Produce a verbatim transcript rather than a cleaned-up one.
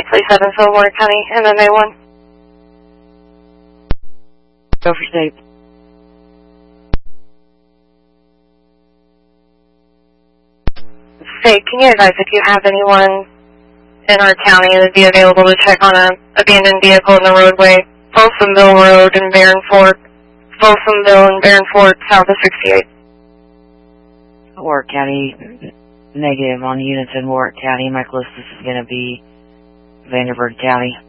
Police Evansville, Warner County, M M A one. Go for state. State, can you advise if you have anyone in our county that would be available to check on an abandoned vehicle in the roadway, Folsomville Road in Barron Fork, Folsomville and Barron Fork, south of sixty-eight. Warwick County, negative on units in Warwick County. My closest is going to be Vanderburgh County.